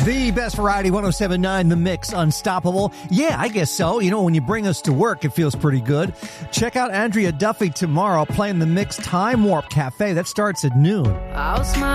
The best variety, 107.9 The Mix, Unstoppable. Yeah, I guess so. You know, when you bring us to work, it feels pretty good. Check out Andrea Duffy tomorrow playing The Mix Time Warp Cafe. That starts at noon. I'll smile.